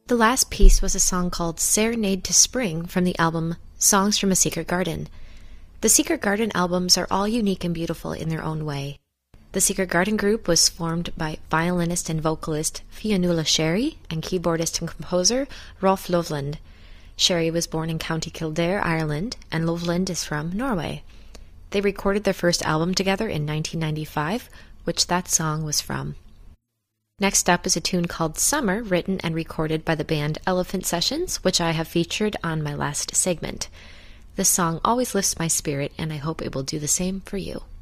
The last piece was a song called Serenade to Spring from the album Songs from a Secret Garden. The Secret Garden albums are all unique and beautiful in their own way. The Secret Garden group was formed by violinist and vocalist Fionnuala Sherry and keyboardist and composer Rolf Loveland. Sherry was born in County Kildare, Ireland, and Loveland is from Norway. They recorded their first album together in 1995, which that song was from. Next up is a tune called Summer, written and recorded by the band Elephant Sessions, which I have featured on my last segment. This song always lifts my spirit, and I hope it will do the same for you.